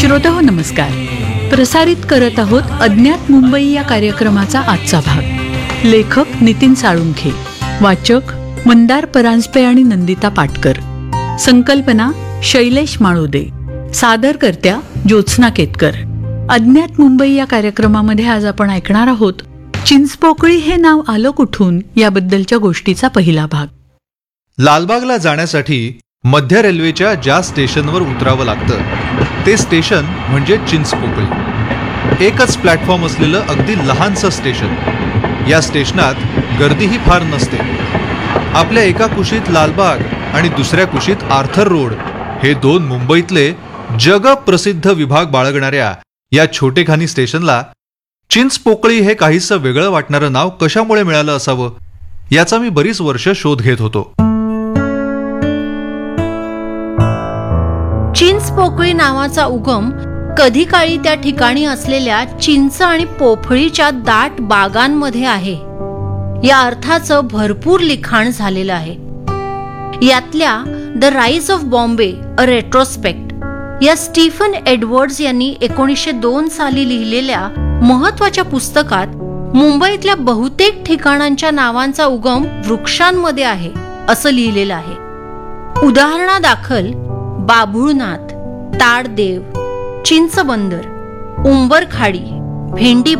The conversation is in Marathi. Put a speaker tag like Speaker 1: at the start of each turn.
Speaker 1: श्रोताहो नमस्कार. प्रसारित करत आहोत अज्ञात मुंबई या कार्यक्रमाचा आजचा भाग. लेखक नितीन साळुंखे, वाचक मंदार परांजपे आणि नंदिता पाटकर, संकल्पना शैलेश माळुदे, सादरकर्त्या ज्योत्स्ना केतकर. अज्ञात मुंबई या कार्यक्रमामध्ये आज आपण ऐकणार आहोत चिंचपोकळी हे नाव आलं कुठून याबद्दलच्या गोष्टीचा पहिला भाग.
Speaker 2: लालबागला जाण्यासाठी मध्य रेल्वेच्या ज्या स्टेशनवर उतरावं लागतं ते स्टेशन म्हणजे चिंचपोकळी. एकच प्लॅटफॉर्म असलेलं अगदी लहानसं स्टेशन. या स्टेशनात गर्दीही फार नसते. आपल्या एका कुशीत लालबाग आणि दुसऱ्या कुशीत आर्थर रोड हे दोन मुंबईतले जगप्रसिद्ध विभाग बाळगणाऱ्या या छोटेखानी स्टेशनला चिंचपोकळी हे काहीसं वेगळं वाटणारं नाव कशामुळे मिळालं असावं याचा मी बरीच वर्ष शोध घेत होतो.
Speaker 3: चिंचपोकळी नावाचा उगम कधी काळी त्या ठिकाणी असलेल्या चिंच आणि पोफळीच्या दाट बागांमध्ये आहे या अर्थाचं भरपूर लिखाण झालेलं आहे. यातल्या the rise of Bombay a retrospect या स्टीफन एडवर्ड्स यांनी 1902 साली लिहिलेल्या महत्वाच्या पुस्तकात मुंबईतल्या बहुतेक ठिकाणांच्या नावांचा उगम वृक्षांमध्ये आहे असं लिहिलेलं आहे. उदाहरणादाखल बाभुळनाथ, ताडदेव, चिंचबंदर, उंबरखाडी, भेंडी